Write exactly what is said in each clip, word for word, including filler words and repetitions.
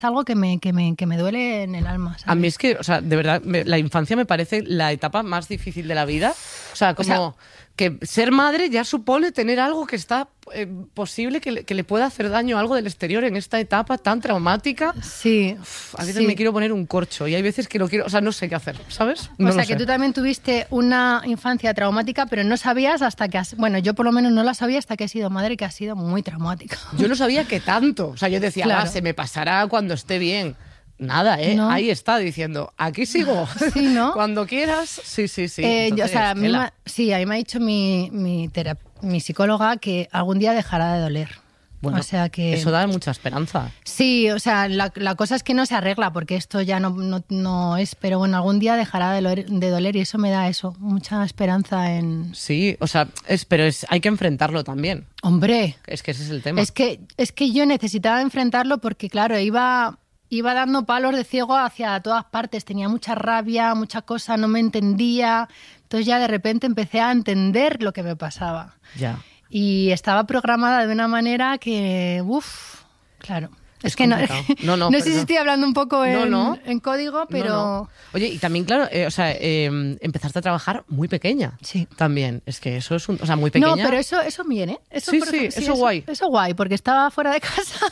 algo que me, que me, que me duele en el alma, ¿sabes? A mí es que, o sea, de verdad, me, la infancia me parece la etapa más difícil de la vida. O sea, como o sea, que ser madre ya supone tener algo que está eh, posible que le, que le pueda hacer daño, algo del exterior en esta etapa tan traumática. Sí. Uf, a veces sí. me quiero poner un corcho y hay veces que lo quiero, o sea, no sé qué hacer, ¿sabes? No o sea, lo que sé. tú también tuviste una infancia traumática, pero no sabías hasta que has... Bueno, yo por lo menos no la sabía hasta que he sido madre, que ha sido muy traumática. Yo no sabía que tanto. O sea, yo decía, claro. ah, se me pasará cuando esté bien. Nada, ¿eh? No. Ahí está diciendo, aquí sigo. Sí, ¿no? Cuando quieras. Sí, sí, sí. Eh, Entonces, yo, o sea, a mí me, sí, a mí me ha dicho mi, mi, terap- mi psicóloga que algún día dejará de doler. Bueno, o sea que, eso da mucha esperanza. Sí, o sea, la, la cosa es que no se arregla porque esto ya no, no, no es, pero bueno, algún día dejará de, doler, de doler y eso me da eso, mucha esperanza en... Sí, o sea, es, pero es, hay que enfrentarlo también. Hombre. Es que ese es el tema. Es que, es que yo necesitaba enfrentarlo porque, claro, iba... Iba dando palos de ciego hacia todas partes, tenía mucha rabia, mucha cosa, no me entendía. Entonces ya de repente empecé a entender lo que me pasaba. Ya. Y estaba programada de una manera que, uff, claro. Es, es que no, no, no, no sé si estoy hablando un poco en, no, no. en código, pero... No, no. Oye, y también, claro, eh, o sea, eh, empezaste a trabajar muy pequeña. Sí. También, es que eso es un... O sea, muy pequeña... No, pero eso, eso bien, ¿eh? Eso, sí, por sí, ejemplo, eso, eso guay. Eso guay, porque estaba fuera de casa...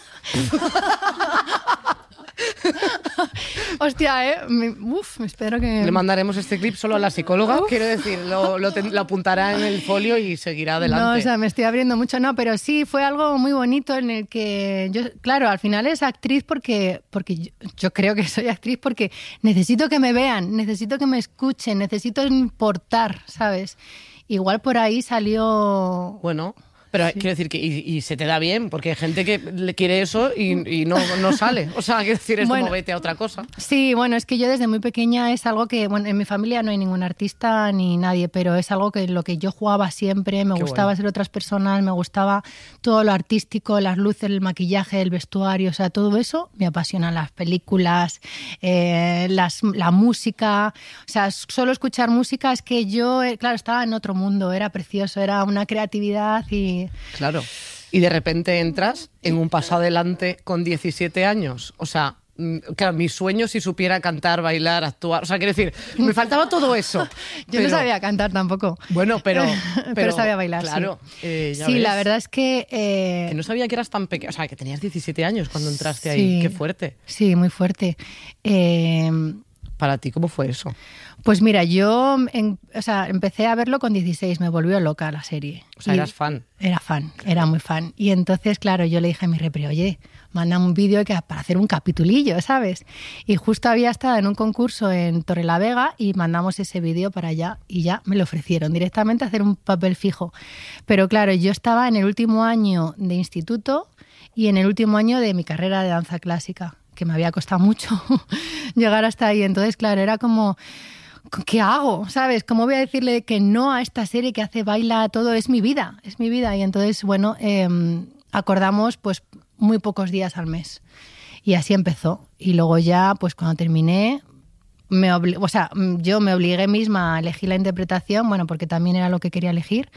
Hostia, ¿eh? Me, uf, espero que... Le mandaremos este clip solo a la psicóloga, uf. Quiero decir, lo, lo, te, lo apuntará en el folio y seguirá adelante. No, o sea, me estoy abriendo mucho, no, pero sí, fue algo muy bonito en el que yo, claro, al final es actriz porque, porque yo, yo creo que soy actriz porque necesito que me vean, necesito que me escuchen, necesito importar, ¿sabes? Igual por ahí salió... Bueno... Pero sí. Quiero decir que y, y se te da bien, porque hay gente que le quiere eso y, y no, no sale. O sea, quiero decir, es bueno, como vete a otra cosa. Sí, bueno, es que yo desde muy pequeña es algo que, bueno, en mi familia no hay ningún artista ni nadie, pero es algo que lo que yo jugaba siempre, me Qué gustaba bueno. ser otras personas, me gustaba todo lo artístico, las luces, el maquillaje, el vestuario, o sea, todo eso me apasiona, las películas, eh, las, la música, o sea, solo escuchar música es que yo, claro, estaba en otro mundo, era precioso, era una creatividad y... Claro. Y de repente entras en un paso adelante con diecisiete años. O sea, claro, mi sueño si supiera cantar, bailar, actuar. O sea, quiero decir, me faltaba todo eso. Yo pero... no sabía cantar tampoco. Bueno, pero... Pero, pero sabía bailar, claro, sí. Eh, ya sí, ves. La verdad es que... Eh... Que no sabía que eras tan pequeña. O sea, que tenías diecisiete años cuando entraste sí, ahí. Qué fuerte. Sí, muy fuerte. Eh... Para ti, ¿cómo fue eso? Pues mira, yo en, o sea, empecé a verlo con dieciséis, me volvió loca la serie. O sea, y eras fan. Era fan, era muy fan. Y entonces, claro, yo le dije a mi repre, oye, manda un vídeo para hacer un capitulillo, ¿sabes? Y justo había estado en un concurso en Torrelavega y mandamos ese vídeo para allá y ya me lo ofrecieron directamente a hacer un papel fijo. Pero claro, yo estaba en el último año de instituto y en el último año de mi carrera de danza clásica, que me había costado mucho llegar hasta ahí. Entonces, claro, era como, ¿qué hago? ¿Sabes? ¿Cómo voy a decirle que no a esta serie que hace baila todo? Es mi vida, es mi vida. Y entonces, bueno, eh, acordamos pues muy pocos días al mes. Y así empezó. Y luego ya, pues cuando terminé, me obli- o sea, yo me obligué misma a elegir la interpretación, bueno, porque también era lo que quería elegir.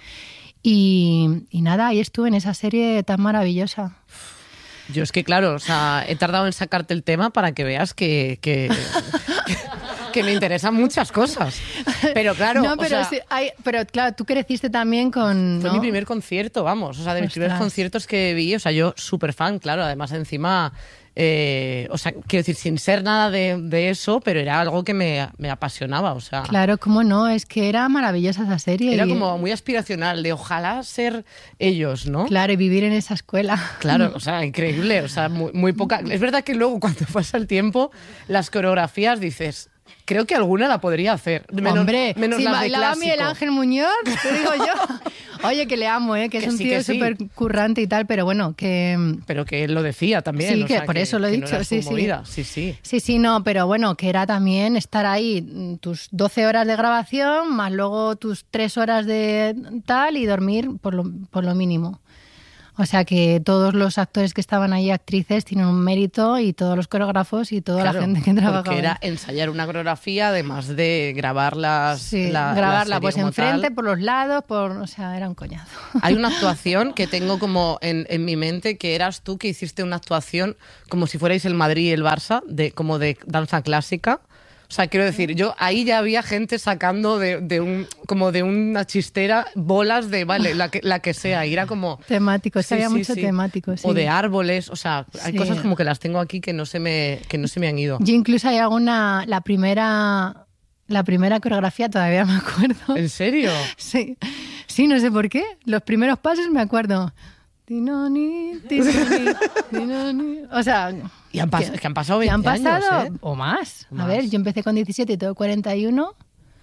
Y, y nada, ahí estuve en esa serie tan maravillosa. Yo es que, claro, o sea, he tardado en sacarte el tema para que veas que, que, que, que me interesan muchas cosas. Pero claro, no, pero, o sea, sí, hay, pero claro, tú creciste también con... Fue ¿no? mi primer concierto, vamos. O sea, de mis Ostras. primeros conciertos que vi, o sea, yo súper fan, claro. Además, encima... Eh, o sea, quiero decir, sin ser nada de, de eso, pero era algo que me, me apasionaba, o sea... Claro, cómo no, es que era maravillosa esa serie. Era y... como muy aspiracional, de ojalá ser ellos, ¿no? Claro, y vivir en esa escuela. Claro, o sea, increíble, o sea, muy, muy poca... Es verdad que luego, cuando pasa el tiempo, las coreografías dices... Creo que alguna la podría hacer. Menos, Hombre, menos si las de bailaba clásico. Miguel Ángel Muñoz, te digo yo. Oye, que le amo, ¿eh? que, Que es un sí, tío que sí. súper currante y tal, pero bueno, que... Pero que él lo decía también. Sí, o que sea, por eso lo he que dicho, no era sí, su sí. movida. sí, sí. Sí, sí, no, pero bueno, que era también estar ahí tus doce horas de grabación, más luego tus tres horas de tal y dormir por lo, por lo mínimo. O sea que todos los actores que estaban ahí, actrices, tienen un mérito y todos los coreógrafos y toda Claro, la gente que trabajaba. Porque era ensayar una coreografía, además de grabarlas. Sí, la, grabarla la pues enfrente, por los lados, por, o sea, era un coñazo. Hay una actuación que tengo como en, en mi mente, que eras tú que hiciste una actuación como si fuerais el Madrid y el Barça, de, como de danza clásica. O sea, quiero decir, yo ahí ya había gente sacando de, de un como de una chistera bolas de, vale, la que, la que sea. Y era como... Temáticos, sí, había sí, mucho sí. temático, sí. O de árboles, o sea, hay Sí. cosas como que las tengo aquí que no se me, que no se me han ido. Yo incluso hay alguna, la primera, la primera coreografía todavía me acuerdo. ¿En serio? Sí, sí, no sé por qué. Los primeros pasos me acuerdo. Tinoni, tinoni, tinoni. O sea... Y han, pas- que, que han pasado que veinte han pasado, años, ¿eh? o más. Más. A ver, yo empecé con diecisiete y tengo cuarenta y uno.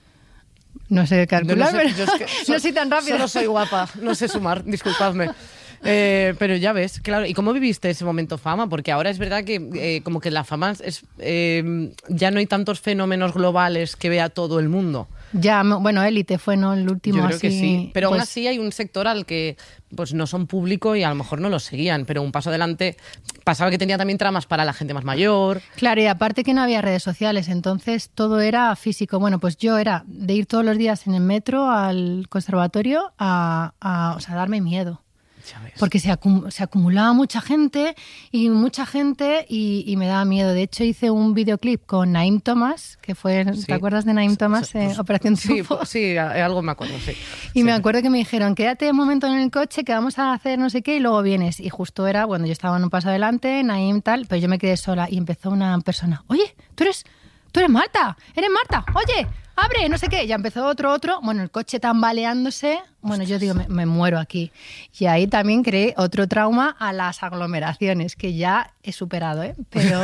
No sé calcular, No, no sé, pero yo es que so- no soy tan rápida. Solo soy guapa, no sé sumar, disculpadme. Eh, pero ya ves, claro. ¿Y cómo viviste ese momento fama? Porque ahora es verdad que eh, como que la fama es eh, ya no hay tantos fenómenos globales que vea todo el mundo. Ya, me- bueno, Élite fue, ¿no? El último Yo creo así. que sí. Pero aún pues, así hay un sector al que pues no son público y a lo mejor no lo seguían. Pero un paso adelante pasaba que tenía también tramas para la gente más mayor. Claro, y aparte que no había redes sociales, entonces todo era físico. Bueno, pues yo era de ir todos los días en el metro al conservatorio a, a o sea, darme miedo. Ya ves. Porque se, acum- se acumulaba mucha gente y mucha gente y, y me daba miedo. De hecho, hice un videoclip con Naim Thomas, que fue, Sí. ¿te acuerdas de Naim Thomas? Sí, eh, pues, Operación sí, Triunfo. pues, sí, a- algo me acuerdo, sí. Y Sí. me acuerdo que me dijeron, quédate un momento en el coche que vamos a hacer no sé qué y luego vienes. Y justo era, bueno, yo estaba en un paso adelante, Naim tal, pero yo me quedé sola y empezó una persona, oye, tú eres, tú eres Marta, eres Marta, oye, abre, no sé qué. Ya empezó otro, otro, bueno, el coche tambaleándose. Bueno, yo digo, me, me muero aquí. Y ahí también creé otro trauma a las aglomeraciones, que ya he superado, ¿eh? Pero,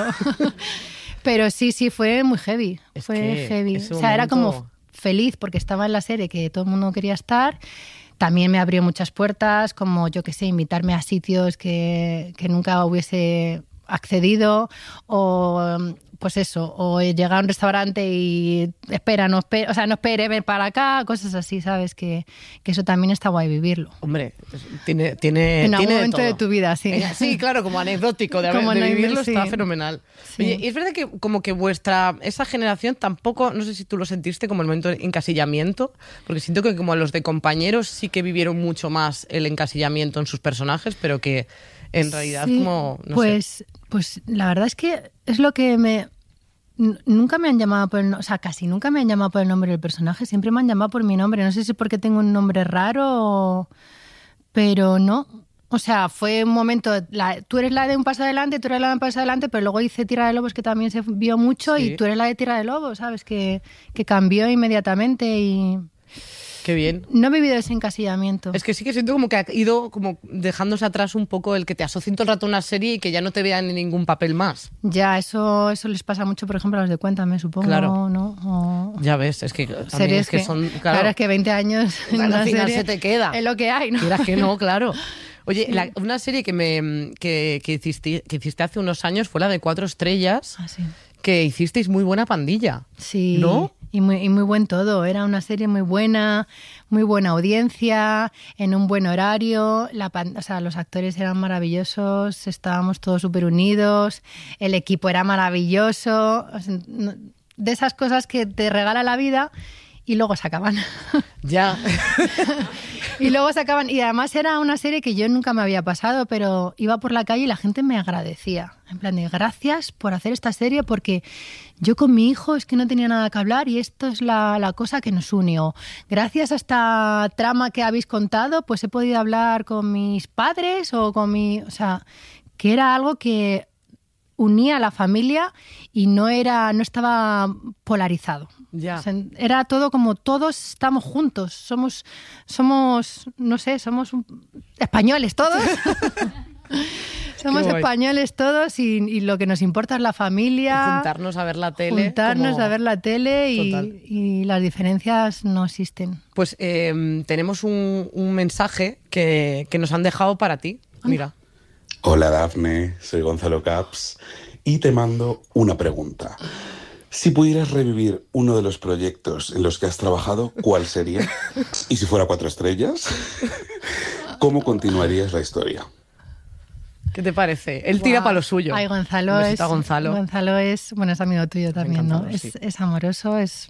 pero sí, sí, fue muy heavy. Es fue que heavy. O ese sea, era como momento- feliz porque estaba en la serie que todo el mundo quería estar. También me abrió muchas puertas, como yo qué sé, invitarme a sitios que, que nunca hubiese accedido o pues eso, o llegar a un restaurante y espera, no espere, o sea, no espere, ven para acá, cosas así, ¿sabes? Que, que eso también está guay vivirlo. Hombre, tiene, tiene, En algún tiene de momento todo. de tu vida, sí. Eh, Sí, claro, como anecdótico de, haber- Como de anécdota, vivirlo sí. está fenomenal. Sí. Oye, y es verdad que como que vuestra, esa generación tampoco, no sé si tú lo sentiste como el momento de encasillamiento, porque siento que como los de compañeros sí que vivieron mucho más el encasillamiento en sus personajes, pero que en realidad Sí, como, no pues, sé. pues la verdad es que es lo que me... n- Nunca me han llamado por el no- o sea, casi nunca me han llamado por el nombre del personaje, siempre me han llamado por mi nombre. No sé si es porque tengo un nombre raro, o- pero no. O sea, fue un momento, la- tú eres la de un paso adelante, tú eres la de un paso adelante, pero luego hice Tierra de Lobos, que también se vio mucho, Sí. y tú eres la de Tierra de Lobos, ¿sabes? Que, que cambió inmediatamente y Qué bien. no he vivido ese encasillamiento. Es que sí que siento como que ha ido como dejándose atrás un poco el que te asocien todo el rato a una serie y que ya no te vean en ningún papel más. Ya, eso, eso les pasa mucho, por ejemplo, a los de Cuéntame, supongo, Claro. ¿no? O- Ya ves, es que también series es que, son... claro, es que veinte años en Al una final serie se te queda. es lo que hay, ¿no? Quieras que no, claro. Oye, la- una serie que me que, que hiciste, que hiciste hace unos años fue la de Cuatro Estrellas, Ah, sí. que hicisteis muy buena pandilla. Sí, ¿No? y muy, y muy buen todo. Era una serie muy buena, muy buena audiencia, en un buen horario. La, pan- o sea, los actores eran maravillosos, estábamos todos súper unidos, el equipo era maravilloso. O sea, no- de esas cosas que te regala la vida y luego se acaban. Ya. Y luego se acaban. Y además era una serie que yo nunca me había pasado, pero iba por la calle y la gente me agradecía. En plan de gracias por hacer esta serie, porque yo con mi hijo es que no tenía nada que hablar y esto es la, la cosa que nos unió. Gracias a esta trama que habéis contado, pues he podido hablar con mis padres o con mi... O sea, que era algo que unía a la familia y no era, no estaba polarizado. Ya. O sea, era todo como todos estamos juntos, somos, somos, no sé, somos un- españoles todos. Somos Qué guay. españoles todos y, y lo que nos importa es la familia. Juntarnos a ver la tele. Juntarnos como- a ver la tele y, Total. y las diferencias no existen. Pues eh, tenemos un, un mensaje que, que nos han dejado para ti. Mira. Hola Dafne, soy Gonzalo Caps y te mando una pregunta. Si pudieras revivir uno de los proyectos en los que has trabajado, ¿cuál sería? ¿Y si fuera Cuatro Estrellas? ¿cómo continuarías la historia? ¿Qué te parece? Él tira para lo suyo. Ay, Gonzalo es, Gonzalo. Gonzalo es, bueno, es amigo tuyo también, ¿no? Sí. Es, es amoroso, es...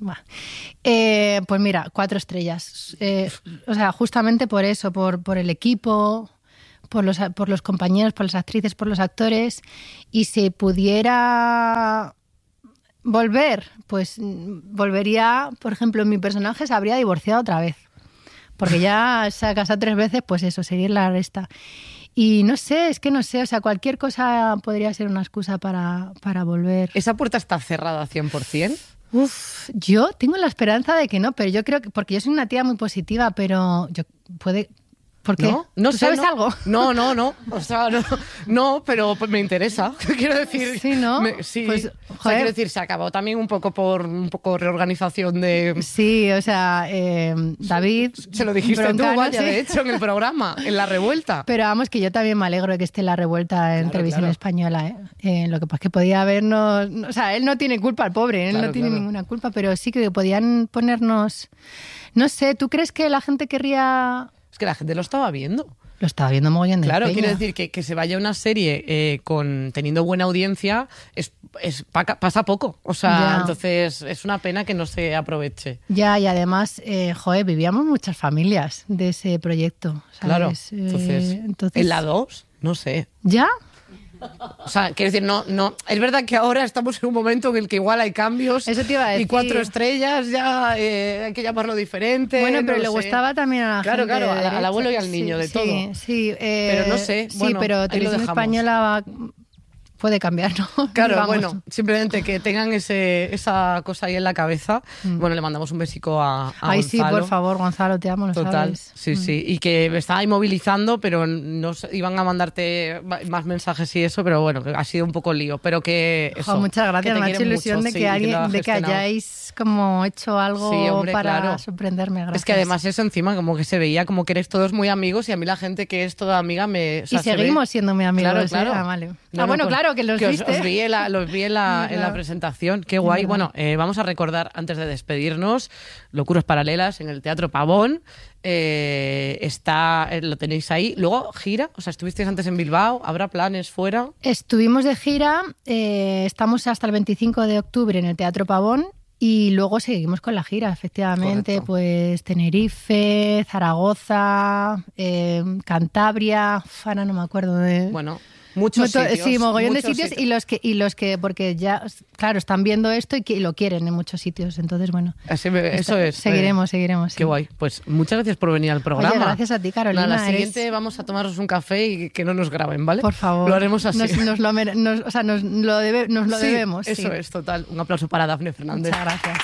Eh, pues mira, cuatro estrellas. Eh, o sea, justamente por eso, por, por el equipo, por los, por los compañeros, por las actrices, por los actores. Y si pudiera volver, pues volvería, por ejemplo, mi personaje se habría divorciado otra vez. Porque ya se ha casado tres veces, pues eso, seguir la resta. Y no sé, es que no sé, o sea, cualquier cosa podría ser una excusa para, para volver. ¿Esa puerta está cerrada cien por ciento? Uf, yo tengo la esperanza de que no, pero yo creo que, porque yo soy una tía muy positiva, pero yo puede... ¿Por qué? ¿No? No ¿Tú sé, sabes no. algo? No, no, no. O sea, no, no, pero me interesa. Quiero decir... Sí, ¿no? Me, sí. Pues, o sea, joder. quiero decir, se acabó también un poco por un poco reorganización de... Sí, o sea, eh, David... Se lo dijiste Broncano, tú, vaya, sí. de hecho, en el programa, en La Revuelta. Pero vamos, que yo también me alegro de que esté La Revuelta en Claro, televisión claro. española. ¿eh? Eh, lo que pasa es que podía habernos... O sea, él no tiene culpa, el pobre, él Claro, no tiene claro. ninguna culpa, pero sí que podían ponernos... No sé, ¿tú crees que la gente querría...? Es que la gente lo estaba viendo. Lo estaba viendo mogollón de Claro, peña. quiero decir que, que se vaya una serie eh, con teniendo buena audiencia es, es pa- pasa poco. O sea, Ya. entonces es una pena que no se aproveche. Ya, y además, eh, joder, vivíamos muchas familias de ese proyecto, Claro. ¿sabes? Eh, Entonces, entonces, en la dos, no sé. ¿Ya? O sea, quiero decir, no, no. Es verdad que ahora estamos en un momento en el que igual hay cambios. Eso te iba a decir. Y cuatro estrellas ya eh, hay que llamarlo diferente. Bueno, no pero lo le sé. gustaba también a la Claro, gente claro, de al- al derecha. abuelo y al niño, Sí, de sí, todo. Sí, eh, Pero no sé, Sí, bueno, pero ahí lo Televisión dejamos. Española va- puede cambiar, ¿no? Claro, Digamos. bueno, simplemente que tengan ese, esa cosa ahí en la cabeza. Bueno, le mandamos un besico a, a Ay, sí, Gonzalo. por favor, Gonzalo, te amo, lo Total, sabes. sí, Mm. sí. Y que me estaba inmovilizando, pero no sé, iban a mandarte ma- más mensajes y eso, pero bueno, que ha sido un poco lío. Pero que eso, Jo, muchas que gracias, te me ha hecho quieren ilusión mucho, de sí, que y alguien, lo has de que gestionado. hayáis como hecho algo Sí, hombre, para claro. sorprenderme. Gracias. Es que además eso encima como que se veía como que eres todos muy amigos y a mí la gente que es toda amiga me... o sea, y se ve- seguimos siendo muy amigos. Claro, ¿eh? claro. Ah, vale. No, ah, no, bueno, pues, claro, que los os- viste. Os, vi en la, los vi en la, en la Claro. presentación. Qué guay. verdad. Bueno, eh, vamos a recordar antes de despedirnos Locuras Paralelas en el Teatro Pavón. Eh, está, eh, lo tenéis ahí. Luego gira, o sea, estuvisteis antes en Bilbao. ¿Habrá planes fuera? Estuvimos de gira, eh, estamos hasta el veinticinco de octubre en el Teatro Pavón y luego seguimos con la gira, efectivamente. Correcto. Pues Tenerife, Zaragoza, eh, Cantabria, Fana, no me acuerdo de... Bueno, muchos Moto- sitios. sí, mogollón de muchos sitios, y los que y los que porque ya claro están viendo esto y que y lo quieren en muchos sitios, entonces bueno, Así me- eso es. seguiremos, eh, seguiremos. sí. Qué guay. Pues muchas gracias por venir al programa. Oye, gracias a ti, Carolina. Nada, la eres- siguiente vamos a tomarnos un café y que no nos graben, ¿vale? Por favor. Lo haremos así. Nos, nos lo, mere- nos- o sea, nos lo, debe- nos lo Sí, debemos. Eso sí. es, total. Un aplauso para Dafne Fernández. Muchas gracias.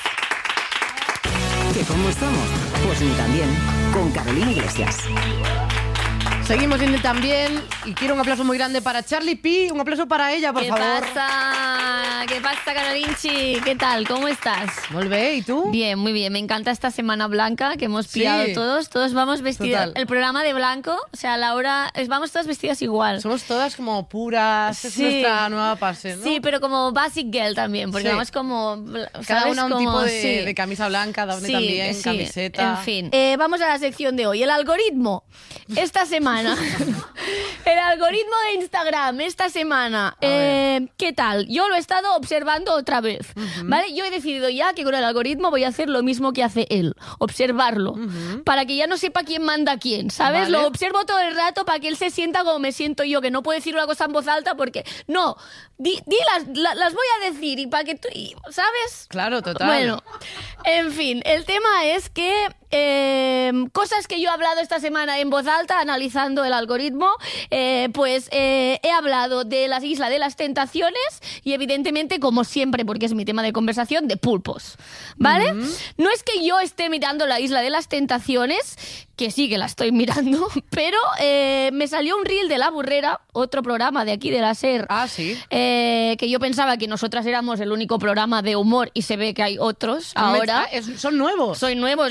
¿Que cómo estamos? Pues ni tan bien. Con Carolina Iglesias. Seguimos en el también y quiero un aplauso muy grande para Charlie P. Un aplauso para ella, por ¿Qué favor. pasa? ¿Qué pasa, Carolinchi? ¿Qué tal? ¿Cómo estás? Muy bien, ¿y tú? Bien, muy bien. Me encanta esta semana blanca que hemos Sí. pillado todos. Todos vamos vestidas. Total. El programa de blanco, o sea, Laura, es- vamos todas vestidas igual. Somos todas como puras. Es Sí. nuestra nueva pase, ¿no? Sí, pero como basic girl también, porque Sí. vamos como... Cada ¿sabes? una un Como- tipo de, sí. de camisa blanca, Dafne Sí, también, sí, camiseta. En fin. Eh, vamos a la sección de hoy. El algoritmo. Esta semana. El algoritmo de Instagram. Esta semana. A Eh, ¿Qué tal? Yo lo he estado observando otra vez. ¿Vale? Yo he decidido ya que con el algoritmo voy a hacer lo mismo que hace él. Observarlo. Para que ya no sepa quién manda a quién. ¿Sabes? Vale. Lo observo todo el rato para que él se sienta como me siento yo. Que no puedo decir una cosa en voz alta porque... No. Di, di las, la- las voy a decir y para que tú... y- ¿Sabes? Claro, total. Bueno, en fin, el tema es que eh, cosas que yo he hablado esta semana en voz alta, analizando el algoritmo, eh, pues eh, he hablado de la Isla de las Tentaciones y evidentemente, como siempre, porque es mi tema de conversación, de pulpos, ¿vale? No es que yo esté mirando la Isla de las Tentaciones, que sí que la estoy mirando, pero eh, me salió un reel de La Burrera, otro programa de aquí de la SER, Ah, sí. eh, que yo pensaba que nosotras éramos el único programa de humor y se ve que hay otros Ah, ahora. es- son nuevos. Soy nuevos. Esto, esto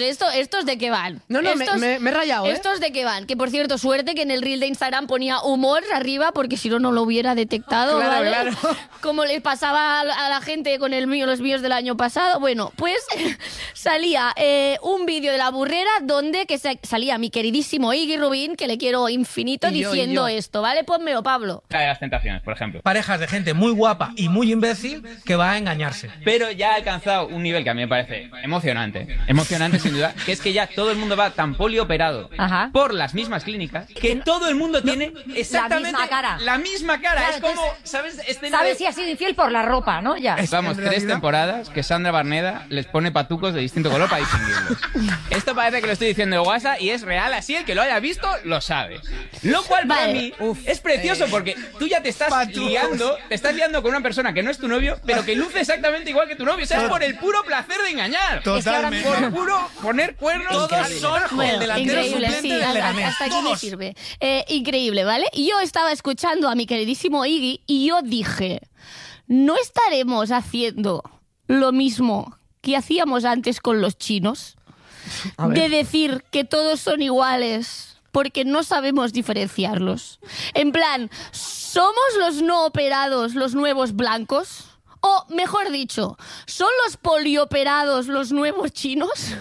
¿estos de qué van? No, no, me, estos, me, me he rayado, ¿eh? ¿Estos de qué van? Que, por cierto, suerte que en el reel de Instagram ponía humor arriba, porque si no, no lo hubiera detectado, Claro, ¿vale? claro. Como les pasaba a la gente con el mío, los míos del año pasado. Bueno, pues salía eh, un vídeo de La Burrera donde que se, salía mi queridísimo Iggy Rubín, que le quiero infinito, Y yo, diciendo y yo. esto, ¿vale? Pónmelo, Pablo. La de las tentaciones, por ejemplo. Parejas de gente muy guapa y muy imbécil que va a engañarse. Pero ya ha alcanzado un nivel que a mí me parece emocionante. Emocionante, sin duda. Que es que ya todo el mundo va tan polioperado Ajá. por las mismas clínicas que todo el mundo tiene exactamente La misma cara. la misma cara. Claro, es como, entonces, ¿sabes? Escena Sabes de- si ha sido infiel por la ropa, ¿no? Ya. Vamos, En tres realidad- temporadas que Sandra Barneda les pone patucos de distinto color para distinguirlos. Esto parece que lo estoy diciendo de WhatsApp y es real, así el que lo haya visto lo sabe. Lo cual para Vale. mí es precioso porque tú ya te estás Patucos. liando, te estás liando con una persona que no es tu novio, pero que luce exactamente igual que tu novio. O sea, es por el puro placer de engañar. Totalmente. Por puro poner cuernos. Todos son Bueno, el delantero increíble, suplente sí, del hasta, Leganés. hasta aquí me Todos. sirve. Eh, increíble, ¿vale? Y yo estaba escuchando a mi queridísimo Iggy y yo dije, ¿no estaremos haciendo lo mismo que hacíamos antes con los chinos? A ver. De decir que todos son iguales porque no sabemos diferenciarlos. En plan, ¿somos los no operados los nuevos blancos? O, mejor dicho, ¿son los polioperados los nuevos chinos?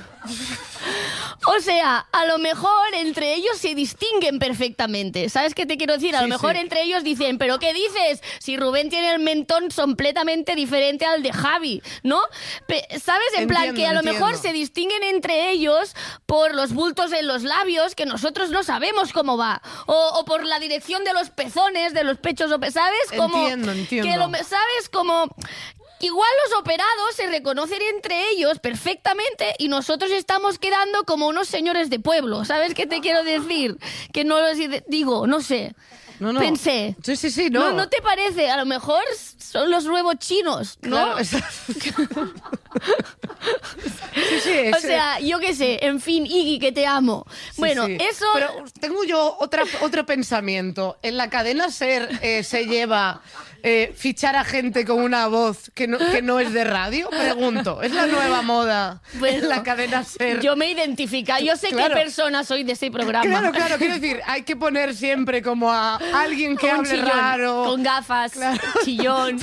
O sea, a lo mejor entre ellos se distinguen perfectamente. ¿Sabes qué te quiero decir? A lo Sí, mejor sí. entre ellos dicen, ¿pero qué dices? Si Rubén tiene el mentón completamente diferente al de Javi, ¿no? Pe- ¿Sabes? En plan, Entiendo, que a lo entiendo. mejor se distinguen entre ellos por los bultos en los labios, que nosotros no sabemos cómo va. O, o por la dirección de los pezones, de los pechos, o pe- ¿sabes? Como Entiendo, entiendo. Que lo, ¿sabes? Como... Igual los operados se reconocen entre ellos perfectamente y nosotros estamos quedando como unos señores de pueblo. ¿Sabes qué te quiero decir? Que no los ide- digo, no sé. No, no. Pensé. Sí, sí, sí, no. No, ¿no te parece? A lo mejor son los nuevos chinos, ¿no? Claro, es- sí, sí, O es- sea, yo qué sé, en fin, Iggy, que te amo. sí, bueno, sí. eso... Pero tengo yo otra, otro pensamiento. En la cadena SER eh, se lleva eh, fichar a gente con una voz que no, que no es de radio. Pregunto, ¿es la nueva moda Bueno, en la cadena SER? Yo me identifico, yo sé Claro. qué persona soy de ese programa. Claro, claro, quiero decir, hay que poner siempre como a alguien que Un hable chillón, raro. con gafas, Claro. chillón.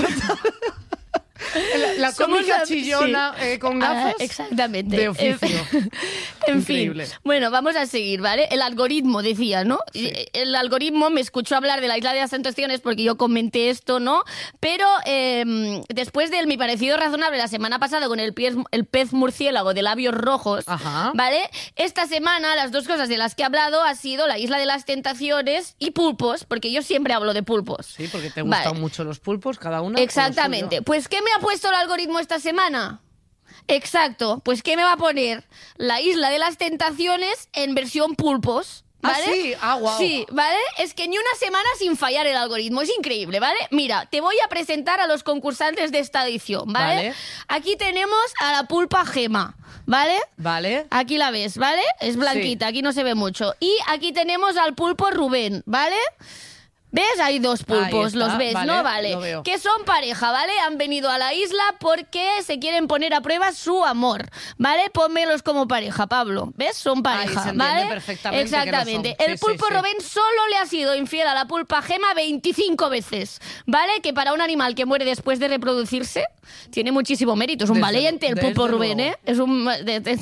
La, la Somos cómica la- chillona sí. eh, con Ah, gafas. exactamente. De oficio. En Increíble. fin. Bueno, vamos a seguir, ¿vale? El algoritmo, decía, ¿no? El algoritmo me escuchó hablar de la Isla de las Tentaciones porque yo comenté esto, ¿no? Pero eh, después de mi parecido razonable la semana pasada con el pez, el pez murciélago de labios rojos, Ajá. ¿vale? Esta semana las dos cosas de las que he hablado ha sido la Isla de las Tentaciones y pulpos, porque yo siempre hablo de pulpos. Sí, porque te gustan Vale. mucho los pulpos, cada uno. con lo Exactamente. suyo. Pues, ¿qué me ha puesto el algoritmo esta semana? Exacto. Pues, ¿qué me va a poner? La Isla de las Tentaciones en versión pulpos. Ah, ¿Vale? sí. Ah, guau. Sí, ¿vale? Es que ni una semana sin fallar el algoritmo. Es increíble, ¿vale? Mira, te voy a presentar a los concursantes de esta edición, ¿vale? Vale. Aquí tenemos a la pulpa Gema, ¿vale? Vale. Aquí la ves, ¿vale? Es blanquita, aquí no se ve mucho. Y aquí tenemos al pulpo Rubén, ¿vale? ¿Ves? Hay dos pulpos, Ahí está, los ves, vale, ¿no? Vale. lo veo. Que son pareja, ¿vale? Han venido a la isla porque se quieren poner a prueba su amor, ¿vale? Pónmelos como pareja, Pablo. ¿Ves? Son pareja, se entiende ¿vale? perfectamente que lo Exactamente. son. El Sí, pulpo sí, sí. Rubén solo le ha sido infiel a la pulpa Gema veinticinco veces, ¿vale? Que para un animal que muere después de reproducirse tiene muchísimo mérito. Es un Desde- valiente el desde pulpo Rubén, luego. ¿eh? Es un... de- de-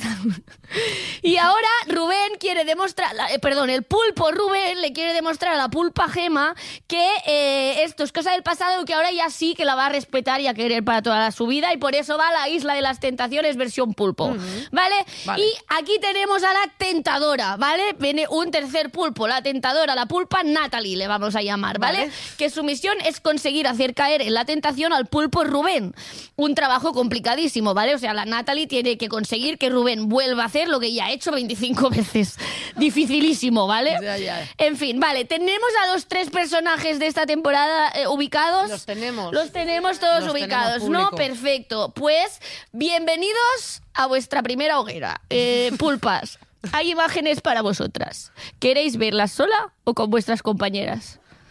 Y ahora Rubén quiere demostrar, la- eh, perdón, el pulpo Rubén le quiere demostrar a la pulpa Gema que eh, esto es cosa del pasado, que ahora ya sí que la va a respetar y a querer para toda su vida, y por eso va a la Isla de las Tentaciones versión pulpo, ¿vale? Vale. Y aquí tenemos a la tentadora, ¿vale? Viene un tercer pulpo, la tentadora, la pulpa Natalie le vamos a llamar, ¿vale? Vale. Que su misión es conseguir hacer caer en la tentación al pulpo Rubén. Un trabajo complicadísimo, ¿vale? O sea, la Natalie tiene que conseguir que Rubén vuelva a hacer lo que ya ha hecho veinticinco veces. Dificilísimo, ¿vale? Ya, ya. En fin, vale, tenemos a los tres personajes de esta temporada eh, ubicados. Los tenemos. Los tenemos todos Los ubicados, tenemos ¿no? público. Perfecto. Pues, bienvenidos a vuestra primera hoguera. Eh, pulpas, hay imágenes para vosotras. ¿Queréis verlas sola o con vuestras compañeras?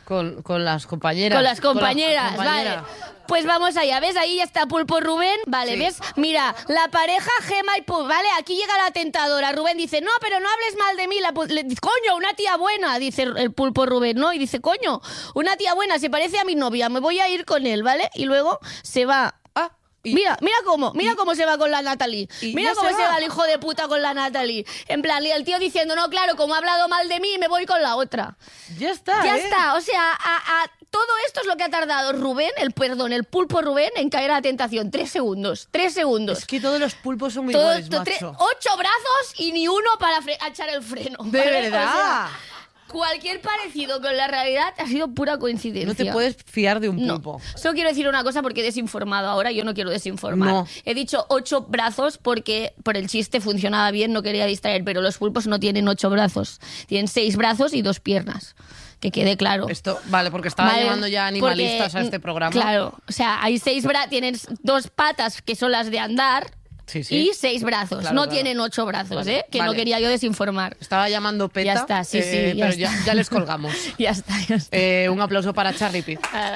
Con, con las compañeras. Con las compañeras, Con las compañeras. vale. Pues vamos allá, ¿ves? Ahí ya está Pulpo Rubén, vale, Sí. ¿ves? Mira, la pareja Gema y Pulpo, ¿vale? Aquí llega la tentadora. Rubén dice, no, pero no hables mal de mí. La, pu- le dice, coño, una tía buena, dice el Pulpo Rubén, ¿no? Y dice, coño, una tía buena, se parece a mi novia, me voy a ir con él, ¿vale? Y luego se va. Ah, y- Mira, mira cómo, mira cómo se va con la Natalie. y Mira ya cómo se se va. va el hijo de puta con la Natalie. En plan, y el tío diciendo, no, claro, como ha hablado mal de mí, me voy con la otra. Ya está, Ya ¿eh? está, o sea, a, a- todo esto es lo que ha tardado Rubén, el perdón, el Pulpo Rubén, en caer a la tentación. Tres segundos, tres segundos. Es que todos los pulpos son muy Todo- iguales, to- macho. tre- ocho brazos y ni uno para fre- echar el freno. De ¿vale? verdad. O sea, cualquier parecido con la realidad ha sido pura coincidencia. No te puedes fiar de un No. pulpo. Solo quiero decir una cosa porque he desinformado ahora, yo no quiero desinformar. No. He dicho ocho brazos porque por el chiste funcionaba bien, no quería distraer, pero los pulpos no tienen ocho brazos, tienen seis brazos y dos piernas. Que quede claro. Esto, vale, porque estaba Vale, llamando ya animalistas porque, a este programa. Claro, o sea, hay seis brazos, tienen dos patas que son las de andar Sí, sí. y seis brazos. Claro, no claro. tienen ocho brazos, Vale, ¿eh? Que no vale. quería yo desinformar. Estaba llamando Peta. Ya está, sí, sí, eh, ya pero está. Ya, ya les colgamos. Ya está, ya está. Eh, un aplauso para Charlie Pitt. Ah.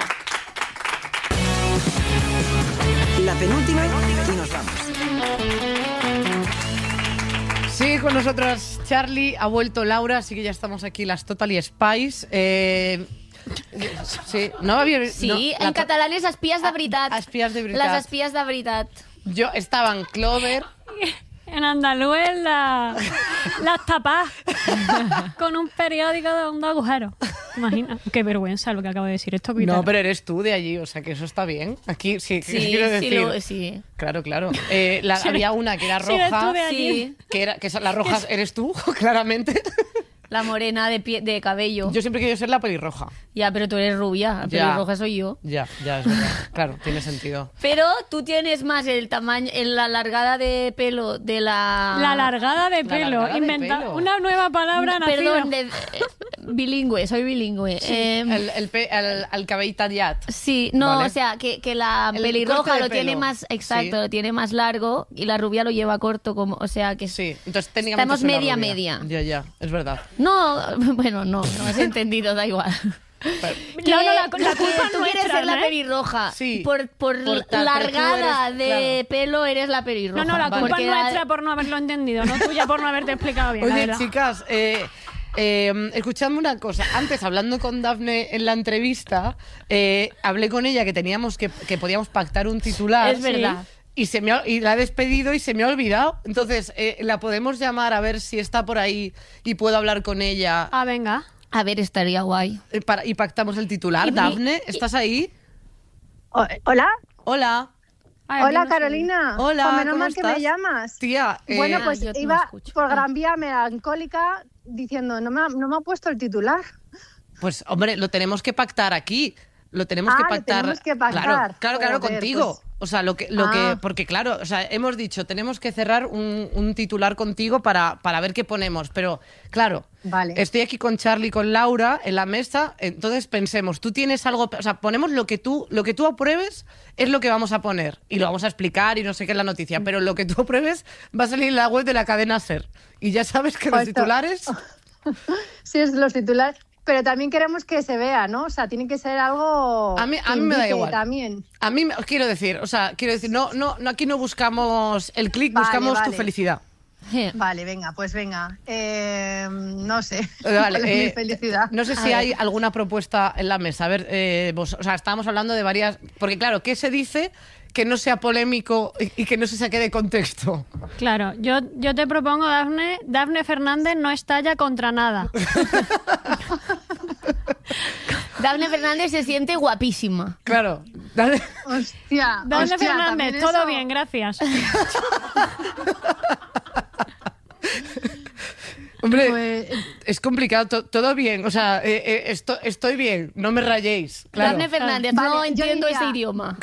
La penúltima y nos vamos. Sigue con nosotros Charlie, ha vuelto Laura, así que ya estamos aquí las Totally Spice. Eh, sí, no había Sí, no, en la- catalán es espías de veritat. Ah, espías de veritat. Las espías de veritat. Yo estaban Clover. En andaluz la, las tapas con un periódico de un agujero. Imagina, qué vergüenza lo que acabo de decir. Esto No, pero eres tú de allí, o sea que eso está bien. Aquí sí, ¿qué Sí, quiero sí, decir? lo- sí. Claro, claro. Eh, la- Si eres- había una que era si eres roja, tú de allí. Sí, que era que esa- la roja eres tú, claramente. la morena de, pie- de cabello. Yo siempre he querido ser la pelirroja. Ya, pero tú eres rubia. La Ya. pelirroja soy yo. Ya, ya, es verdad. Claro, tiene sentido. Pero tú tienes más el tamaño, en la largada de pelo de la... La largada de La pelo. largada de Inventa pelo. una nueva palabra nacida. Perdón, de, eh, bilingüe, soy bilingüe. Eh, El, el, pe- el, el cabell tallat. sí, no, Vale. o sea, que, que la El corte pelirroja de lo tiene pelo. más, exacto, Sí. lo tiene más largo y la rubia lo lleva corto, como, o sea, que Sí, entonces técnicamente estamos soy la media rubia. media. Ya, ya, es verdad. No, bueno, no, no has entendido, da igual. Pero- Que- No, no, la- la que culpa es tú quieres nuestra, ser la ¿no? pelirroja. Sí. Por, por, Por tal, largada pero tú eres- de claro. pelo eres la pelirroja. No, no, la culpa Porque es la- nuestra por no haberlo entendido, no tuya por no haberte explicado bien. la Oye, verdad. chicas, eh, eh, escuchadme una cosa. Antes, hablando con Dafne en la entrevista, eh, hablé con ella que teníamos que, que podíamos pactar un titular. Es verdad. Y, se me ha- y la he despedido y se me ha olvidado. Entonces, eh, la podemos llamar a ver si está por ahí y puedo hablar con ella Ah, venga. A ver, estaría guay. eh, para, y pactamos el titular. Y- Dafne, ¿estás ahí? O- Hola, Hola. Ay, a ti hola no sé. Carolina. Hola, Pues menos ¿cómo mal que estás? me llamas. Tía, eh, Bueno, Ah, pues yo no iba escucho. por Ah. Gran Vía melancólica diciendo, no me, ha, no me ha puesto el titular. pues hombre, lo tenemos que pactar aquí. Lo tenemos Ah, que lo pactar. tenemos que pactar. Claro, claro, claro, Joder, contigo. pues- O sea, lo que, lo Ah. que, porque claro, o sea, hemos dicho, tenemos que cerrar un, un titular contigo para, para ver qué ponemos. Pero, claro, Vale. estoy aquí con Charlie y con Laura en la mesa, entonces pensemos, tú tienes algo, o sea, ponemos lo que tú, lo que tú apruebes es lo que vamos a poner. Y lo vamos a explicar y no sé qué es la noticia. Pero lo que tú apruebes va a salir en la web de la cadena SER. Y ya sabes que los Pues to- titulares. Sí, es los titulares. Pero también queremos que se vea, ¿no? O sea, tiene que ser algo. A mí- a que mí me da indique igual. También. A mí, me- quiero decir, o sea, quiero decir, no, no, no aquí no buscamos el clic, Vale, buscamos tu vale. felicidad. Vale, venga, pues venga. Eh, no sé. Vale, ¿Cuál es mi eh, felicidad? No sé A si ver. hay alguna propuesta en la mesa. A ver, eh, vos, o sea, estábamos hablando de varias. Porque, claro, ¿qué se dice que no sea polémico y, y que no se saque de contexto? Claro, yo, yo te propongo, Dafne, Dafne Fernández no estalla contra nada. Dafne Fernández se siente guapísima. Claro. Dale. Hostia. Dafne hostia, Fernández, también todo eso- bien, gracias. Hombre, Pues, es complicado, to- todo bien. O sea, eh, eh, esto- estoy bien, no me rayéis. Claro. Dafne Fernández, Vale, no yo entiendo diría- ese idioma.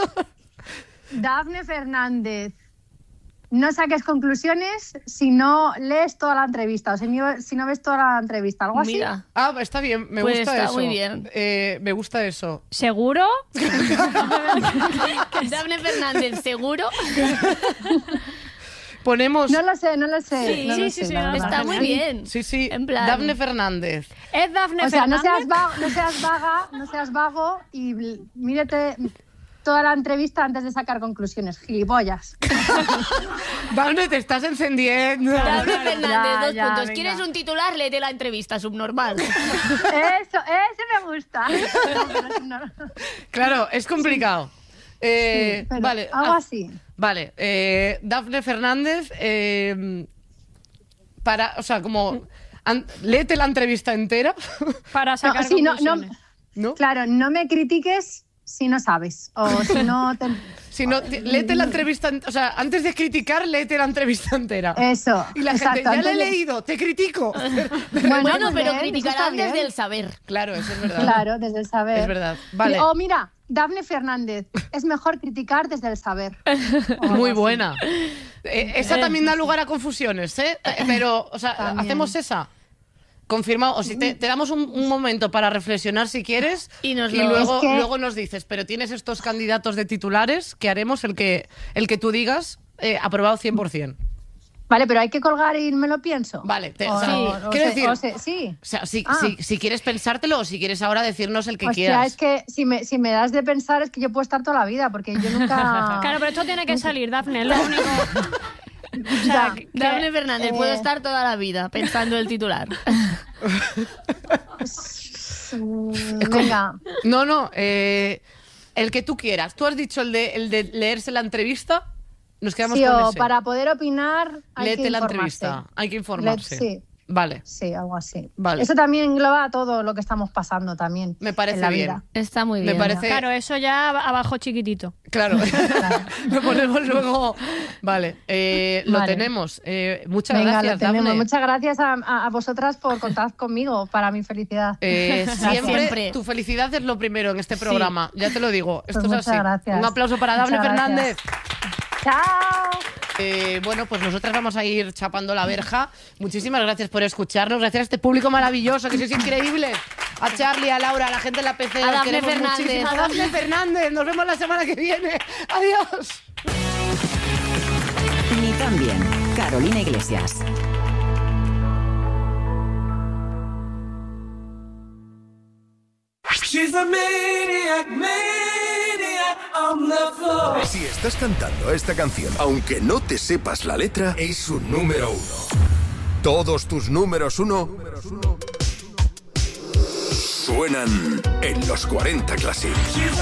Dafne Fernández, no saques conclusiones si no lees toda la entrevista o si no, si no ves toda la entrevista, algo así. Mira, Ah, está bien, me Pues gusta está eso. muy bien. Eh, me gusta eso. ¿Seguro? Dafne Fernández, ¿seguro? ponemos... No lo sé, no lo sé. Sí, no sí, lo sí, sé, sí, la no, verdad. Está muy bien. Sí, sí, En plan- Dafne Fernández. ¿Es Dafne O sea, no Fernández? seas, vago, no seas vaga, no seas vago y bl- mírate toda la entrevista antes de sacar conclusiones, gilipollas. Dafne, te estás encendiendo. Dafne Fernández, Ya, dos ya, puntos. venga. ¿Quieres un titular? Léete la entrevista, subnormal. Eso, ese me gusta. No, pero es no- Claro, es complicado. Eh, Sí, pero vale, algo ah, así. Vale, eh, Dafne Fernández, eh, para, o sea, como, an- léete la entrevista entera, Para sacar No, sí, no, no, conclusiones. ¿no? claro, no me critiques si no sabes o si no te... Si no, te- léete la entrevista, ent- o sea, antes de criticar, léete la entrevista entera. Eso, Y la exacto, gente, ya la he antes de- leído, te critico. Bueno, Bueno, muy pero bien, criticarán eso está desde bien. el saber. Claro, eso es verdad. Claro, desde el saber. Es verdad, vale. O mira, Dafne Fernández, es mejor criticar desde el saber. O algo Muy así. buena. Eh, esa también da lugar a confusiones, ¿eh? Eh, Pero, o sea, También. hacemos esa. Confirmado. O si te, te damos un, un momento para reflexionar si quieres Y nos lo- luego, Es que- luego nos dices, pero tienes estos candidatos de titulares que haremos el que, el que tú digas eh, aprobado cien por ciento. Vale, pero hay que colgar y me lo pienso. Vale, te- o, o sea, o- o quiero se- decir- o se- sí. O sea, si, Ah. si, si quieres pensártelo o si quieres ahora decirnos el que Hostia, quieras. es que si me, si me das de pensar es que yo puedo estar toda la vida, porque yo nunca... Claro, pero esto tiene que salir, Dafne, es lo único. O Ya, sea, que- Dafne Fernández, eh, puedo estar toda la vida pensando el titular. Mm, Venga, No, no, eh, el que tú quieras. Tú has dicho el de, el de leerse la entrevista. Nos quedamos sí, con o ese. para poder opinar hay Léete que la informarse. entrevista. Hay que informarse. Le- sí. Vale. Sí, algo así. Vale. Eso también engloba todo lo que estamos pasando también. Me parece en la bien. vida. Está muy Me bien. parece- Claro, eso ya abajo chiquitito. Claro. Lo ponemos luego. Vale. eh, lo Vale. tenemos. Eh, muchas Venga, gracias, lo tenemos. Dafne. Muchas gracias a, a- a vosotras por contar conmigo para mi felicidad. Eh, siempre, Siempre. tu felicidad es lo primero en este programa. Ya te lo digo. Esto Pues es muchas así. gracias. Un aplauso para Dafne Muchas Fernández. gracias. ¡Chao! Eh, bueno, pues nosotras vamos a ir chapando la verja. Muchísimas gracias por escucharnos. Gracias a este público maravilloso, que sois increíbles. A Charlie, a Laura, a la gente de la P C. A os Dafne queremos Fernández. muchísimo. A Dafne Fernández. Nos vemos la semana que viene. Adiós. Ni tan bien. Carolina Iglesias. Si estás cantando esta canción, aunque no te sepas la letra, es un número uno. Todos tus números uno suenan en los cuarenta Classic.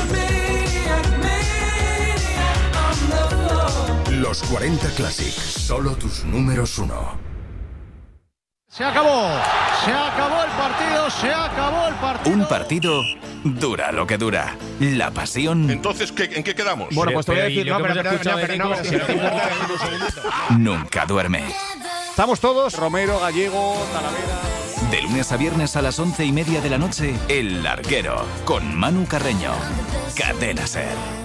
Los cuarenta Classic, solo tus números uno. Se acabó, se acabó el partido, se acabó el partido. Un partido dura lo que dura. La pasión Entonces, ¿qué, ¿en qué quedamos? Bueno, pues te voy a Pero, ¿y decir, lo no, que pero, hemos pero, escuchado no, de pero, no, Nico? pero, si no te importa, déjame un segundito. nunca duerme. Estamos todos, Romero, Gallego, Talavera. De lunes a viernes a las once y media de la noche, El Larguero, con Manu Carreño. Cadena Ser.